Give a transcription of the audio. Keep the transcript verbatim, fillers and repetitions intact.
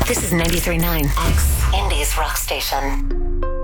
This is ninety-three point nine X, Indies Rock Station.